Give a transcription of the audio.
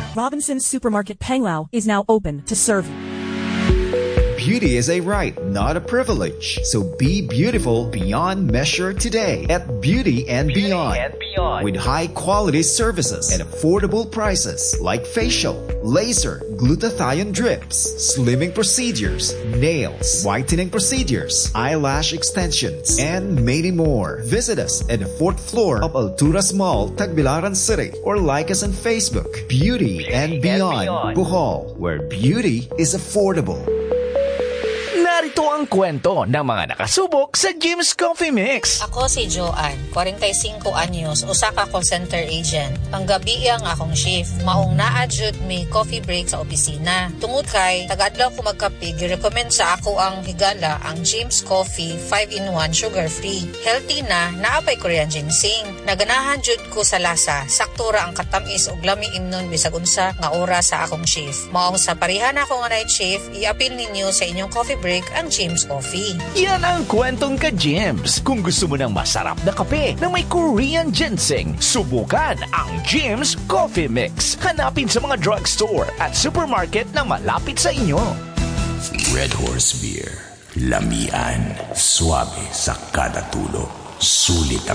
Robinson's Supermarket Panglao is now open to serve you. Beauty is a right, not a privilege. So be beautiful beyond measure today at Beauty and Beyond. With high-quality services at affordable prices like facial, laser, glutathione drips, slimming procedures, nails, whitening procedures, eyelash extensions, and many more. Visit us at the 4th floor of Alturas Mall, Tagbilaran City, or like us on Facebook. Beauty and Beyond, Bohol, where beauty is affordable. Narito ang kwento ng mga nakasubok sa Jim's Coffee Mix. Ako si Joanne, 45 anyos, usa ka call center agent. Ang gabi ang akong shift. Maong na-adjud may coffee break sa opisina. Tungod kay, tagadlaw ko magkape, gi-recommend sa ako ang higala, ang Jim's Coffee 5-in-1 sugar-free. Healthy na, naapay Korean ginseng. Naganahan jud ko sa lasa, sakto ra ang katamis ug lami imnon bisag unsa nga oras sa akong shift. Maong sa parihan ako nga night shift, i-appeal ninyo sa inyong coffee break ang Jim's Coffee. Yan ang kwentong ka Jim's. Kung gusto mo ng masarap na kape na may Korean ginseng, subukan ang Jim's Coffee Mix. Hanapin sa mga drugstore at supermarket na malapit sa inyo. Red Horse Beer. Lamian. Suabe sa kada tulo. Sulit